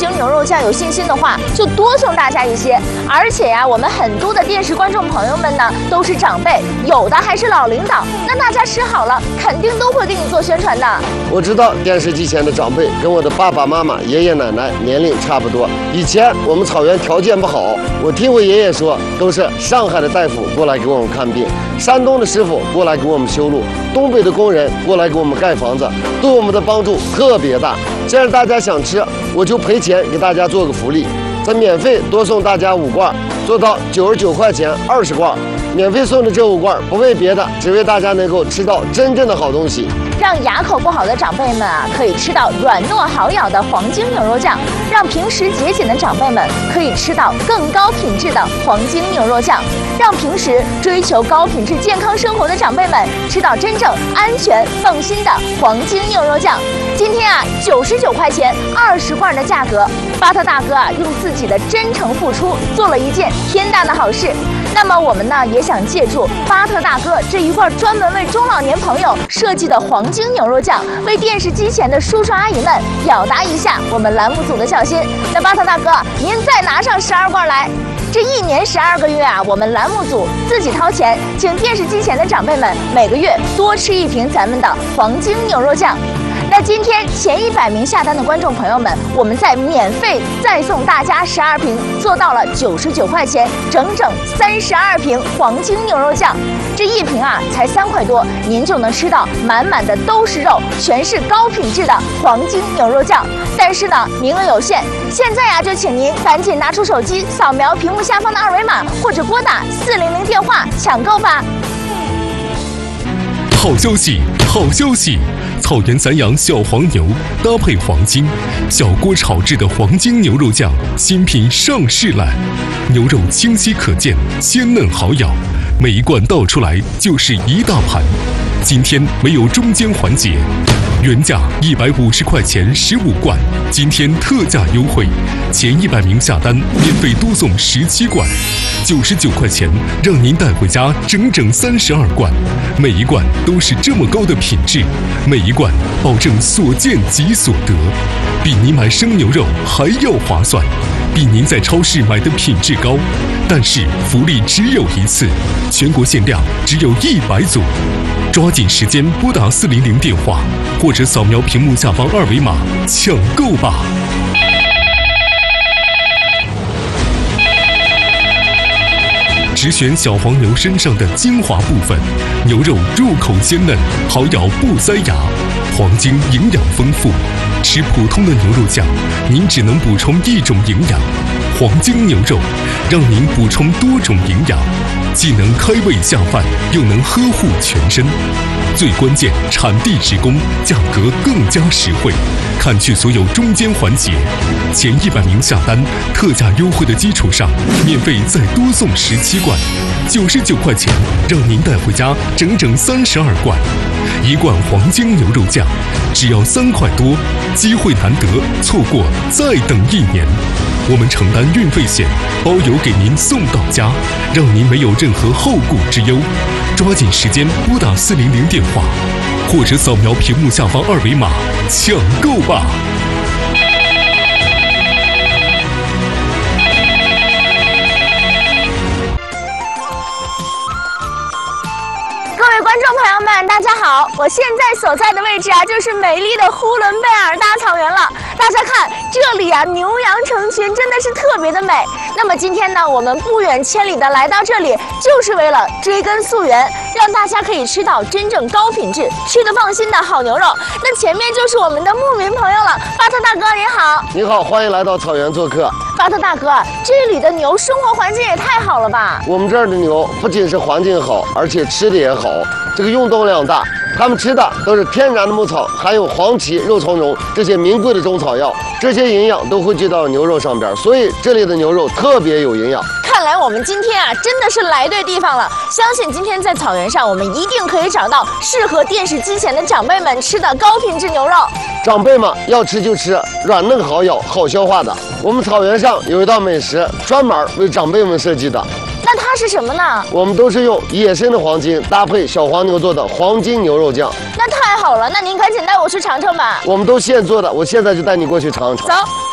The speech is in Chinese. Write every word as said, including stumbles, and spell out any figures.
精牛肉酱有信心的话，就多送大家一些。而且呀、啊，我们很多的电视观众朋友们呢，都是长辈，有的还是老领导，那大家吃好了，肯定都会给你做宣传的。 我知道电视机前的长辈跟我的爸爸妈妈、爷爷奶奶年龄差不多。以前我们草原条件不好，我听我爷爷说，都是上海的大夫过来给我们看病，山东的师傅过来给我们修路，东北的工人过来给我们盖房子，对我们的帮助特别大。既然大家想吃，我就赔钱给大家做个福利，再免费多送大家五罐，做到九十九块钱二十罐。免费送的这五罐不为别的，只为大家能够吃到真正的好东西。 让牙口不好的长辈们啊，可以吃到软糯好咬的黄金牛肉酱；让平时节俭的长辈们可以吃到更高品质的黄金牛肉酱；让平时追求高品质健康生活的长辈们吃到真正安全放心的黄金牛肉酱。今天啊，九十九块钱二十罐的价格，巴特大哥啊用自己的真诚付出做了一件天大的好事。那么我们呢也想借助巴特大哥这一罐专门为中老年朋友设计的黄金牛肉酱，为电视机前的叔叔阿姨们表达一下我们栏目组的孝心。那巴特大哥，您再拿上十二罐来。这一年十二个月啊，我们栏目组自己掏钱，请电视机前的长辈们每个月多吃一瓶咱们的黄金牛肉酱。那今天前一百名下单的观众朋友们，我们再免费再送大家十二瓶，做到了九十九块钱，整整三十二瓶黄金牛肉酱。这一瓶啊才三块多，您就能吃到满满的都是肉，全是高品质的黄金牛肉酱。但是呢，名额有限，现在呀、啊、就请您赶紧拿出手机，扫描屏幕下方的二维码，或者拨打四零零电话抢购吧。 好消息，好消息！草原散养小黄牛搭配黄金，小锅炒制的黄金牛肉酱新品上市了。牛肉清晰可见，鲜嫩好咬，每一罐倒出来就是一大盘。今天没有中间环节，原价一百五十块钱十五罐，今天特价优惠，前一百名下单免费多送十七罐，九十九块钱让您带回家整整三十二罐，每一罐都是这么高的品质，每一罐保证所见即所得，比您买生牛肉还要划算，比您在超市买的品质高。但是福利只有一次，全国限量只有一百组，抓紧时间拨打四零零电话，或者扫描屏幕下方二维码抢购吧。只选小黄牛身上的精华部分，牛肉入口鲜嫩，好咬不塞牙，黄金营养丰富。吃普通的牛肉酱，您只能补充一种营养，黄金牛肉让您补充多种营养，既能开胃下饭，又能呵护全身。最关键，产地直供，价格更加实惠。看去所有中间环节，前一百名下单，特价优惠的基础上，免费再多送十七罐，九十九块钱让您带回家整整三十二罐。一罐黄金牛肉酱只要三块多，机会难得，错过再等一年。我们承担运费险，包邮给您送到家，让您没有任何后顾之忧。抓紧时间拨打四零零电话，或者扫描屏幕下方二维码抢购吧。 各位观众朋友们，大家好！我现在所在的位置啊，就是美丽的呼伦贝尔大草原了。大家看，这里啊，牛羊成群，真的是特别的美。那么今天呢，我们不远千里的来到这里，就是为了追根溯源，让大家可以吃到真正高品质、吃得放心的好牛肉。那前面就是我们的牧民朋友了，巴特大哥您好。 你好，欢迎来到草原做客。 巴特大哥，这里的牛生活环境也太好了吧？ 我们这儿的牛不仅是环境好，而且吃的也好，这个运动量大。他们吃的都是天然的牧草，还有黄芪、肉苁蓉这些名贵的中草药，这些营养都汇聚到牛肉上边，所以这里的牛肉特别有营养。 看来我们今天啊，真的是来对地方了。相信今天在草原上，我们一定可以找到适合电视机前的长辈们吃的高品质牛肉。 长辈们要吃就吃软嫩好咬、好消化的。我们草原上有一道美食，专门为长辈们设计的。 那它是什么呢？ 我们都是用野生的黄金搭配小黄牛做的黄金牛肉酱。 那太好了，那您赶紧带我去尝尝吧。 我们都现做的，我现在就带你过去尝尝。 走。